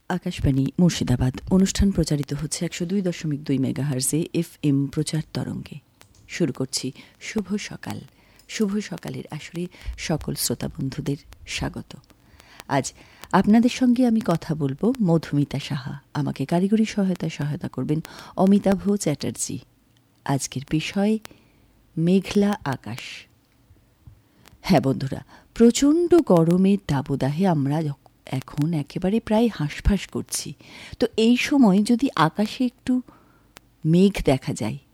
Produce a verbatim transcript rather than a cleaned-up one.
আকাশবাণী মুর্শিদাবাদ। অনুষ্ঠান প্রচারিত হচ্ছে একশো দুই দশমিক দুই মেগাহার্জে এফ এম প্রচার তরঙ্গে। শুরু করছি শুভ সকাল। শুভ সকালের আসরে সকল শ্রোতা বন্ধুদের স্বাগত। আজ আপনাদের সঙ্গে আমি কথা বলবো মধুমিতা সাহা। আমাকে কারিগরি সহায়তায় সহায়তা করবেন অমিতাভ চ্যাটার্জি। আজকের বিষয় মেঘলা আকাশ। হ্যাঁ বন্ধুরা, প্রচণ্ড গরমের দাবদাহে আমরা এখন একেবারে প্রায় হাঁসফাঁস করছি। তো এই সময় যদি আকাশে একটু মেঘ দেখা যায়,